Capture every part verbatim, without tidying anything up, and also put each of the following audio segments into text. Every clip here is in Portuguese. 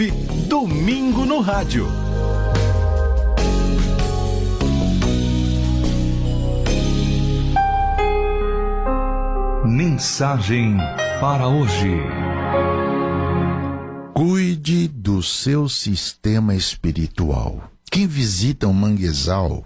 Domingo no Rádio. Mensagem para hoje. Cuide do seu sistema espiritual. Quem visita um manguezal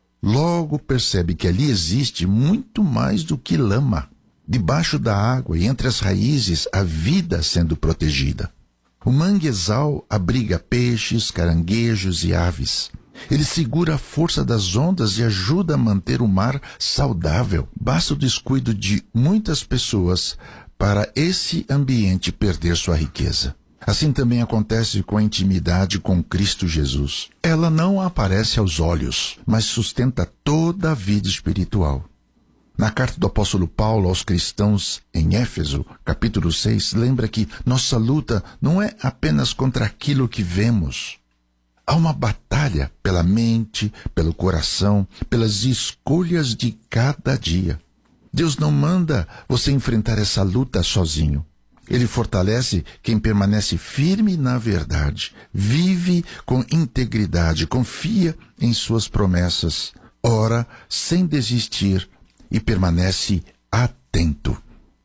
logo percebe que ali existe muito mais do que lama. Debaixo da água e entre as raízes, a vida sendo protegida. O manguezal abriga peixes, caranguejos e aves. Ele segura a força das ondas e ajuda a manter o mar saudável. Basta o descuido de muitas pessoas para esse ambiente perder sua riqueza. Assim também acontece com a intimidade com Cristo Jesus. Ela não aparece aos olhos, mas sustenta toda a vida espiritual. Na carta do apóstolo Paulo aos cristãos em Éfeso, capítulo seis, lembra que nossa luta não é apenas contra aquilo que vemos. Há uma batalha pela mente, pelo coração, pelas escolhas de cada dia. Deus não manda você enfrentar essa luta sozinho. Ele fortalece quem permanece firme na verdade, vive com integridade, confia em suas promessas, ora sem desistir e permanece atento.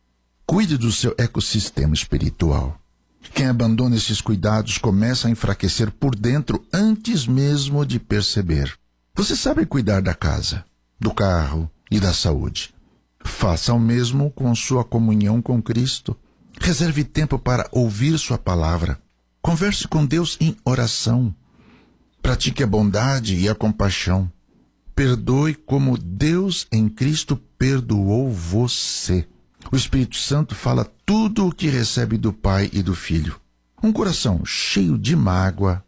Cuide do seu ecossistema espiritual. Quem abandona esses cuidados começa a enfraquecer por dentro antes mesmo de perceber. Você sabe cuidar da casa, do carro e da saúde. Faça o mesmo com sua comunhão com Cristo. Reserve tempo para ouvir sua palavra. Converse com Deus em oração. Pratique a bondade e a compaixão. Perdoe como Deus em Cristo perdoou você. O Espírito Santo fala tudo o que recebe do Pai e do Filho. Um coração cheio de mágoa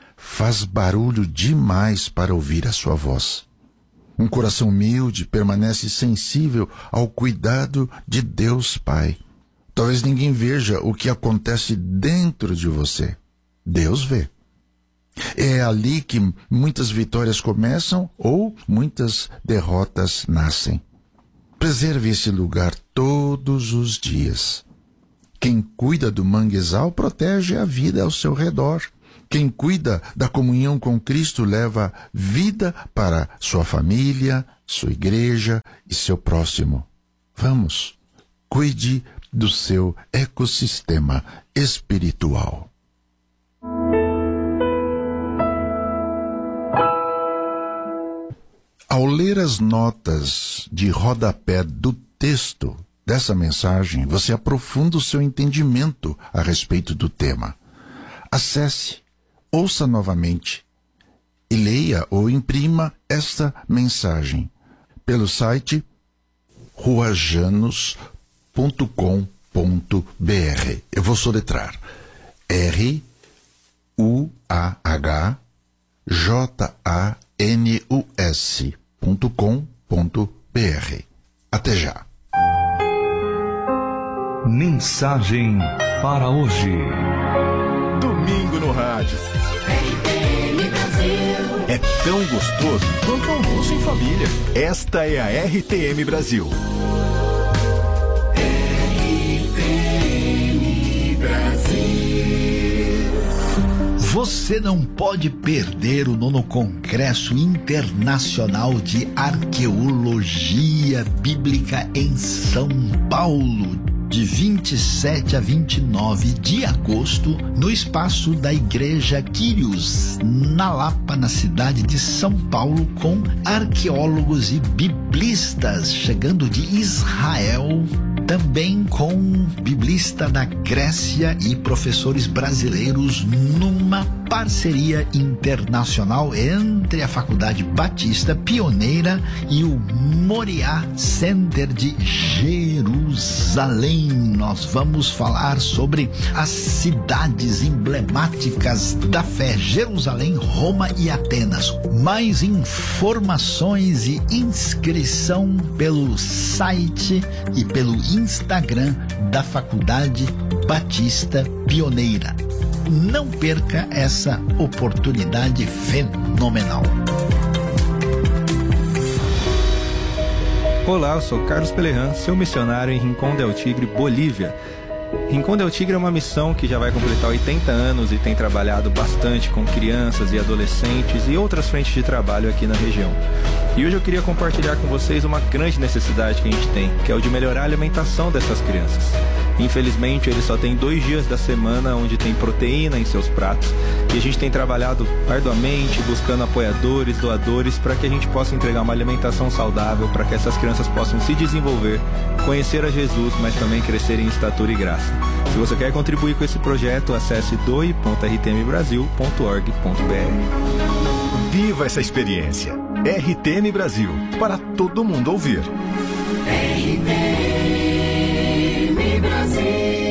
faz barulho demais para ouvir a sua voz. Um coração humilde permanece sensível ao cuidado de Deus Pai. Talvez ninguém veja o que acontece dentro de você. Deus vê. É ali que muitas vitórias começam ou muitas derrotas nascem. Preserve esse lugar todos os dias. Quem cuida do manguezal protege a vida ao seu redor. Quem cuida da comunhão com Cristo leva vida para sua família, sua igreja e seu próximo. Vamos, cuide do seu ecossistema espiritual. Ao ler as notas de rodapé do texto dessa mensagem, você aprofunda o seu entendimento a respeito do tema. Acesse, ouça novamente e leia ou imprima esta mensagem pelo site ruajanos ponto com ponto b r. Eu vou soletrar R U A H J A N U S ponto com ponto b r. Até já. Mensagem para hoje. Domingo no Rádio. É tão gostoso quanto almoço em família. Esta é a R T M Brasil. Você não pode perder o nono Congresso Internacional de Arqueologia Bíblica em São Paulo, de vinte e sete a vinte e nove de agosto, no espaço da Igreja Quírios, na Lapa, na cidade de São Paulo, com arqueólogos e biblistas chegando de Israel, também com biblista da Grécia e professores brasileiros, numa parceria internacional entre a Faculdade Batista Pioneira e o Moriá Center de Jerusalém. Nós vamos falar sobre as cidades emblemáticas da fé: Jerusalém, Roma e Atenas. Mais informações e inscrição pelo site e pelo Instagram da Faculdade Batista Pioneira. Não perca essa oportunidade fenomenal. Olá, eu sou Carlos Pelerran, seu missionário em Rincón del Tigre, Bolívia. Rincón del Tigre é uma missão que já vai completar oitenta anos e tem trabalhado bastante com crianças e adolescentes e outras frentes de trabalho aqui na região. E hoje eu queria compartilhar com vocês uma grande necessidade que a gente tem, que é o de melhorar a alimentação dessas crianças. Infelizmente, eles só têm dois dias da semana onde tem proteína em seus pratos e a gente tem trabalhado arduamente, buscando apoiadores, doadores, para que a gente possa entregar uma alimentação saudável, para que essas crianças possam se desenvolver, conhecer a Jesus, mas também crescer em estatura e graça. Se você quer contribuir com esse projeto, acesse doe ponto r t m brasil ponto org ponto b r. Viva essa experiência! R T M Brasil, para todo mundo ouvir. R T M Brasil.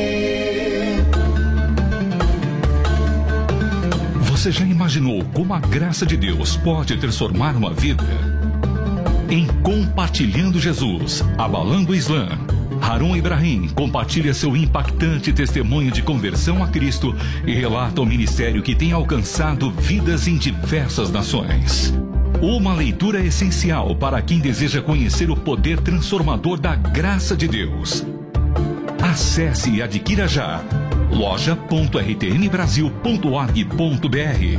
Você já imaginou como a graça de Deus pode transformar uma vida? Em Compartilhando Jesus, Abalando o Islã, Harun Ibrahim compartilha seu impactante testemunho de conversão a Cristo e relata o ministério que tem alcançado vidas em diversas nações. Uma leitura essencial para quem deseja conhecer o poder transformador da graça de Deus. Acesse e adquira já loja ponto r t m brasil ponto org ponto b r.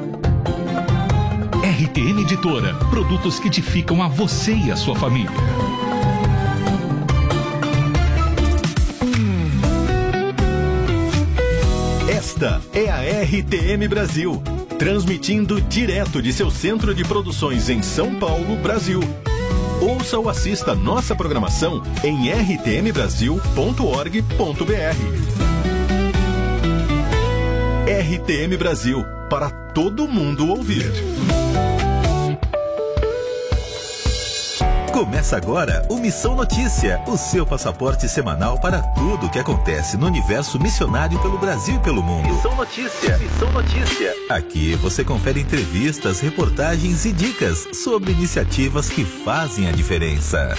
R T M Editora, produtos que edificam a você e a sua família. Esta é a R T M Brasil, transmitindo direto de seu centro de produções em São Paulo, Brasil. Ouça ou assista nossa programação em r t m brasil ponto org ponto b r. R T M Brasil, para todo mundo ouvir. Começa agora o Missão Notícia, o seu passaporte semanal para tudo o que acontece no universo missionário pelo Brasil e pelo mundo. Missão Notícia, Missão Notícia. Aqui você confere entrevistas, reportagens e dicas sobre iniciativas que fazem a diferença.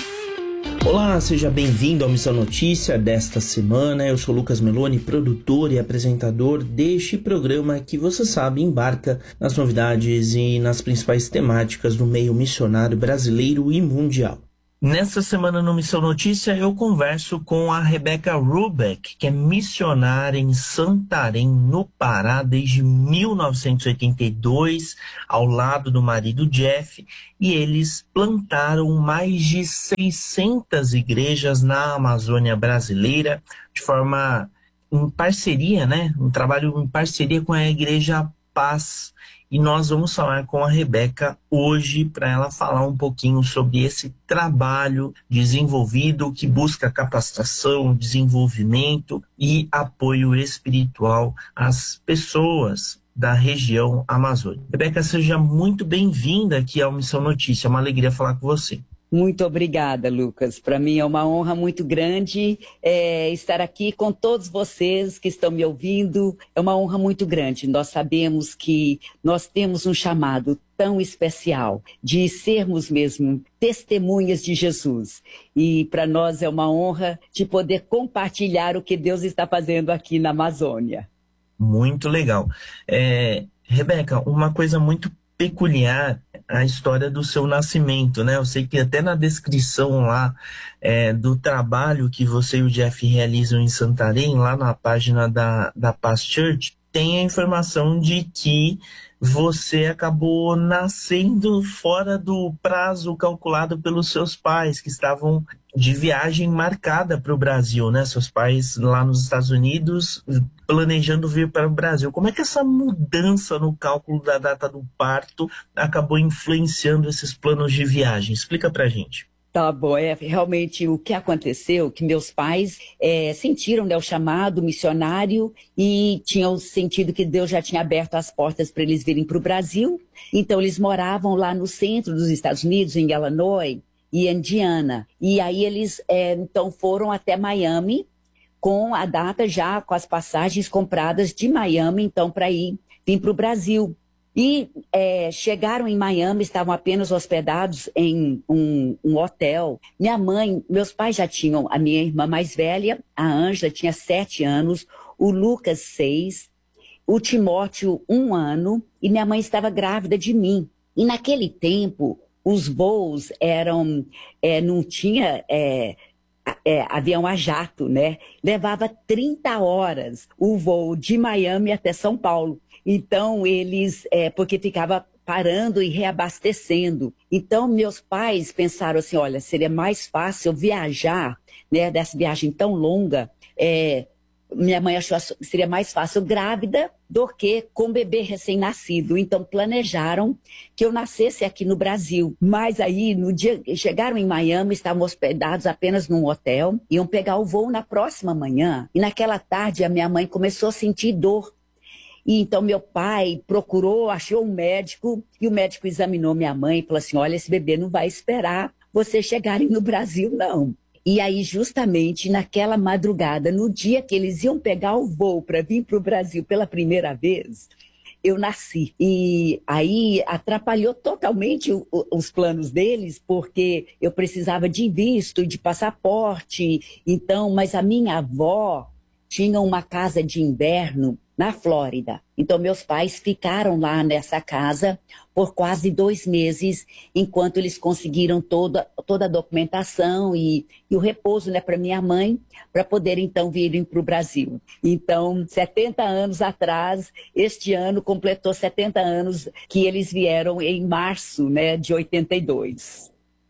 Olá, seja bem-vindo ao Missão Notícia desta semana. Eu sou Lucas Meloni, produtor e apresentador deste programa que, você sabe, embarca nas novidades e nas principais temáticas do meio missionário brasileiro e mundial. Nesta semana no Missão Notícia eu converso com a Rebeca Rubeck, que é missionária em Santarém, no Pará, desde mil novecentos e oitenta e dois, ao lado do marido Jeff, e eles plantaram mais de seiscentas igrejas na Amazônia brasileira, de forma em parceria, né? Um trabalho em parceria com a Igreja Paz. E nós vamos falar com a Rebeca hoje para ela falar um pouquinho sobre esse trabalho desenvolvido que busca capacitação, desenvolvimento e apoio espiritual às pessoas da região amazônica. Rebeca, seja muito bem-vinda aqui ao Missão Notícia. É uma alegria falar com você. Muito obrigada, Lucas. Para mim é uma honra muito grande é, estar aqui com todos vocês que estão me ouvindo. É uma honra muito grande. Nós sabemos que nós temos um chamado tão especial de sermos mesmo testemunhas de Jesus. E para nós é uma honra de poder compartilhar o que Deus está fazendo aqui na Amazônia. Muito legal. É, Rebeca, uma coisa muito peculiar a história do seu nascimento, né? Eu sei que até na descrição lá é, do trabalho que você e o Jeff realizam em Santarém, lá na página da, da Paz Church, tem a informação de que você acabou nascendo fora do prazo calculado pelos seus pais, que estavam de viagem marcada para o Brasil, né? Seus pais lá nos Estados Unidos planejando vir para o Brasil. Como é que essa mudança no cálculo da data do parto acabou influenciando esses planos de viagem? Explica pra gente. Tá bom, é realmente o que aconteceu, que meus pais é, sentiram, né, o chamado missionário e tinham sentido que Deus já tinha aberto as portas para eles virem para o Brasil. Então eles moravam lá no centro dos Estados Unidos, em Illinois e Indiana. E aí eles é, então foram até Miami com a data já, com as passagens compradas de Miami, então para ir vir para o Brasil. E é, chegaram em Miami, estavam apenas hospedados em um, um hotel. Minha mãe, meus pais já tinham, a minha irmã mais velha, a Ângela, tinha sete anos, o Lucas, seis, o Timóteo, um ano, e minha mãe estava grávida de mim. E naquele tempo, os voos eram, é, não tinha... É, é, avião a jato, né? Levava trinta horas o voo de Miami até São Paulo. Então, eles, é, porque ficava parando e reabastecendo. Então, meus pais pensaram assim, olha, seria mais fácil viajar, né, dessa viagem tão longa, é, minha mãe achou que seria mais fácil grávida do que com bebê recém-nascido. Então, planejaram que eu nascesse aqui no Brasil. Mas aí, no dia chegaram em Miami, estavam hospedados apenas num hotel, iam pegar o voo na próxima manhã. E naquela tarde, a minha mãe começou a sentir dor. E então, meu pai procurou, achou um médico, e o médico examinou minha mãe e falou assim, olha, esse bebê não vai esperar vocês chegarem no Brasil, não. E aí, justamente naquela madrugada, no dia que eles iam pegar o voo para vir para o Brasil pela primeira vez, eu nasci. E aí atrapalhou totalmente o, o, os planos deles, porque eu precisava de visto, de passaporte. Então, mas a minha avó tinha uma casa de inverno na Flórida. Então, meus pais ficaram lá nessa casa por quase dois meses, enquanto eles conseguiram toda, toda a documentação e, e o repouso, né, para minha mãe, para poder, então, virem para o Brasil. Então, setenta anos atrás, este ano completou setenta anos que eles vieram em março, né, de oitenta e dois.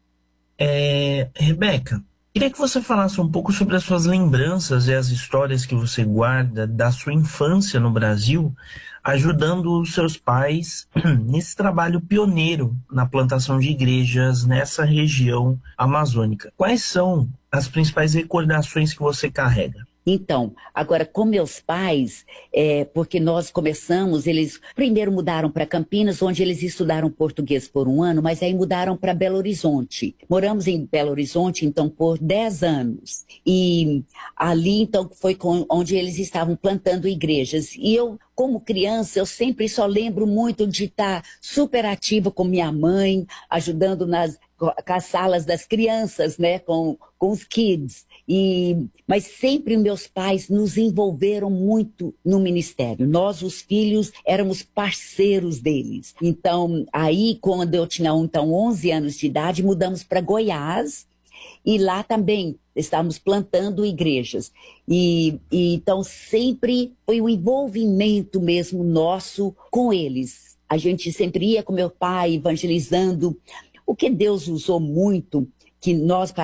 É, Rebeca, queria que você falasse um pouco sobre as suas lembranças e as histórias que você guarda da sua infância no Brasil, ajudando os seus pais nesse trabalho pioneiro na plantação de igrejas nessa região amazônica. Quais são as principais recordações que você carrega? Então, agora com meus pais, é, porque nós começamos, eles primeiro mudaram para Campinas, onde eles estudaram português por um ano, mas aí mudaram para Belo Horizonte. Moramos em Belo Horizonte, então, por dez anos. E ali, então, foi com, onde eles estavam plantando igrejas. E eu, como criança, eu sempre só lembro muito de estar super ativa com minha mãe, ajudando nas com as salas das crianças, né, com, com os kids. E, mas sempre meus pais nos envolveram muito no ministério. Nós, os filhos, éramos parceiros deles. Então, aí, quando eu tinha então, onze anos de idade, mudamos para Goiás. E lá também estávamos plantando igrejas. E, e então, sempre foi um envolvimento mesmo nosso com eles. A gente sempre ia com meu pai evangelizando. O que Deus usou muito, que nós